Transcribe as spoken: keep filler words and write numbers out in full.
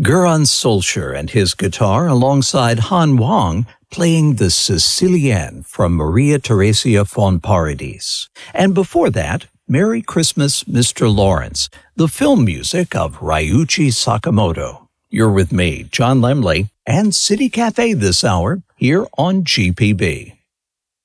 Göran Solskjaer and his guitar alongside Han Wang playing the Sicilienne from Maria Theresia von Paradis. And before that, Merry Christmas, Mister Lawrence, the film music of Ryuichi Sakamoto. You're with me, John Lemley, and City Cafe this hour here on G P B.